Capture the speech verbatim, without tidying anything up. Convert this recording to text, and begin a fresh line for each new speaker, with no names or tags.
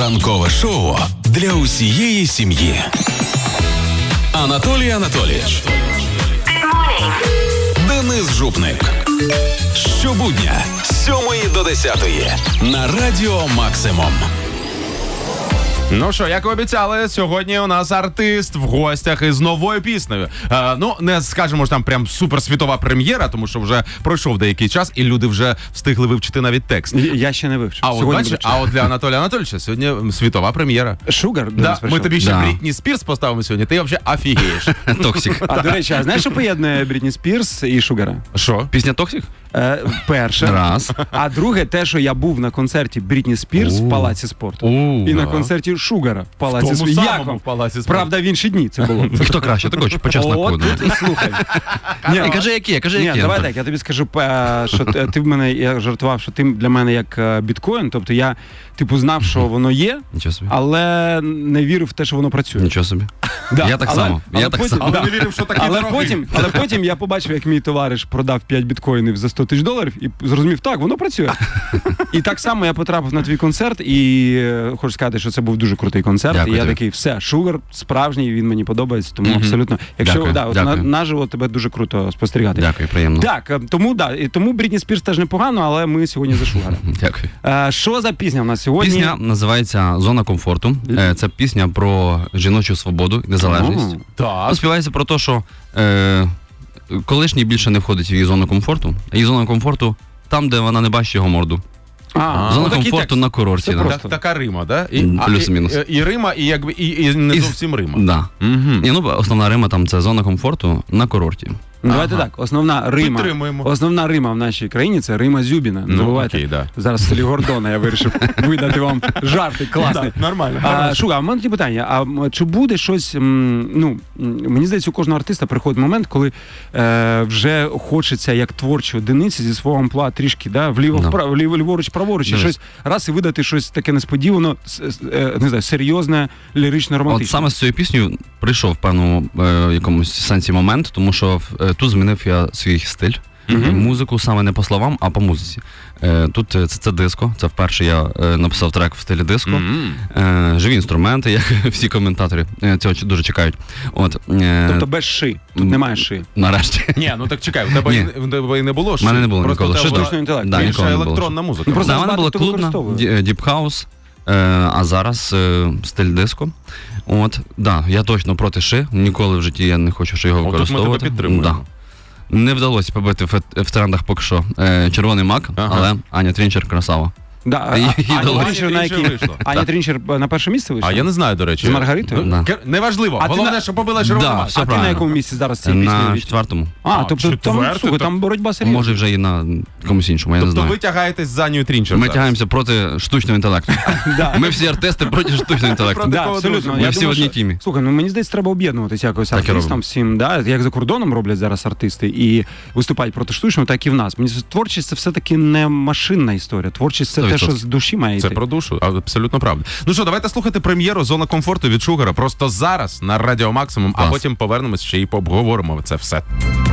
Ранкове шоу для усієї сім'ї. Анатолій Анатолійович. Денис Жупник. Щобудня з сьомої до десятої на Радіо Максимум.
Ну що, як і обіцяли, сьогодні у нас артист в гостях із новою піснею. Е, ну, не скажемо ж там прям суперсвітова прем'єра, тому що вже пройшов деякий час, і люди вже встигли вивчити навіть текст.
Я ще не вивчив.
А от, бачиш, а от для Анатолія Анатолійовича сьогодні світова прем'єра.
Шугар?
Да, ми тобі ще
да.
Брітні Спірс поставимо сьогодні, ти взагалі офігієш.
Токсик.
А, до речі, а знаєш, що поєднує Брітні Спірс і Шугара?
Що?
Пісня Токсик?
Е, перше.
Раз.
А друге, те, що я був на концерті Брітні Спірс в Палаці спорту.
У,
і
да.
на концерті Шугара в Палаці
В тому
спорту.
самому
Як вам?
в Палаці спорту.
Правда, в інші дні це було.
Хто краще? Також по чесноку.
От тут, слухай. Ні,
Ні, кажи, які, кажи,
Ні,
які.
давай так, я тобі скажу, е, що ти ти в мене, я жартував, що ти для мене як е, біткоін, тобто я, типу, знав, що воно є,
Нічого собі.
але не вірив в те, що воно працює.
Нічого собі.
Да,
Я так
але-
само.
але
Я так
потім-
само.
Але не вірив, що такий
Але
дорогий.
потім, але потім я побачив, як мій товариш продав п'ять біткоїнів за сто тисяч доларів і зрозумів, так, воно працює. І так само я потрапив на твій концерт і е, хочу сказати, що це був дуже крутий концерт.
Дякую
і я
тобі.
такий, все, Шугар справжній, він мені подобається, тому
Мгм.
абсолютно. Якщо
Дякую,
да, от на,
дякую.
наживо тебе дуже круто спостерігати.
Дякую, приємно.
Так, е, тому да, і тому Брітні Спірс теж непогано, але ми сьогодні за Шугара.
Дякую.
Е, Що за пісня в нас сьогодні?
Пісня називається «Зона комфорту». Е, Це пісня про жіночу свободу і незалежність.
Так.
Ну, співається про те, що е, колишній більше не входить в її зону комфорту, а її зона комфорту там, де вона не бачить його морду.
А,
Зона
ну, такий
комфорту
текст.
на курорті.
Це
да.
просто.
Так, така Рима, да? І,
М,
а,
плюс-мінус.
І, і Рима, і якби і, і не
І-
зовсім Рима.
Да.
Угу.
І, ну, основна Рима там це зона комфорту на курорті.
Ну, давайте
Ага.
так, основна Рима,
Підтримуємо.
основна Рима в нашій країні це Рима Зюбіна. Не
Ну,
забувайте.
окей, да.
Зараз в стилі Гордона я вирішив видати вам жарти класний.
Да, нормально.
А, Шуга, а в мене таке питання, а м, чи буде щось, м, ну, м, мені здається, у кожного артиста приходить момент, коли е, вже хочеться, як творчої одиниці, зі свого амплуа трішки, да, вліво,
Да.
вправо, ліво, ліворуч, праворуч, і
Дивись.
щось раз і видати щось таке несподівано, с- с- е, не знаю, серйозне, ліричне, романтичне.
От саме з цією піснею прийшов в певному е, якомусь сенсі момент, тому що е, тут змінив я свій стиль.
Мгм.
Музику саме не по словам, а по музиці. Е, тут е, це, це диско. Це вперше я е, написав трек в стилі диско.
Мгм.
Е, живі інструменти, як всі коментатори е, цього ч- дуже чекають. От, е,
Тобто без ши, тут
м,
немає ши.
нарешті.
Ні, ну так чекай, у тебе,
Ні.
і, у тебе і не було
В мене не було
просто
ніколи.
у тебе
Ши
була
штучного інтелекту.
Да,
інша
ніколи не було.
електронна музика.
Ну, просто
Да, в мене
багато
була
хто
клубна,
використовує.
діпхаус, е, а зараз е, стиль диско. От, да, я точно проти ши, ніколи в житті я не хочу ще його
Отут ми тебе
використовувати.
підтримуємо.
Да. Не вдалося побити в, в трендах поки що е, червоний мак,
Ага.
але Аня Трінчер красава.
Да, а,
І-
а,
і
Аня
долар.
Трінчер на
Аня Трінчер
якій?
вийшла.
Аня Трінчер на перше місце вийшла?
А я не знаю, до речі.
З Маргаритою?
Ну,
Да.
кер- Неважливо.
А ти
Головне,
на-
що побила червону
Да,
маску.
все
А ти на
правильно.
якому місці зараз цієї пісні?
На
Вітя?
четвертому.
А,
А,
тобто там,
четверте,
слухай,
то-
там боротьба серйозна.
Може вже і на комусь іншому, я не
Тобто
знаю.
ви тягаєтесь за Аню Трінчер
Ми
зараз.
тягаємося проти штучного інтелекту.
Да.
Ми всі артисти проти штучного інтелекту.
Проти
Да,
кого
абсолютно.
дружимо?
Ми
Я
всі
думаю,
в одній
що-
тімі.
Слухай, ну мені здається, треба об'єднуватися якось
Так і
артистам
робимо.
всім, да? Як за кордоном роблять зараз артисти і виступають проти штучного, так і в нас. Мені здається, творчість це все-таки не машинна історія. Творчість це
сто
те, що
відсотків.
з душі має
Це
йти.
про душу, абсолютно правда. Ну що, давайте слухати прем'єру «Зона комфорту» від Шугара просто зараз на Радіо Максимум, а
Клас.
потім повернемось ще й пообговоримо це все.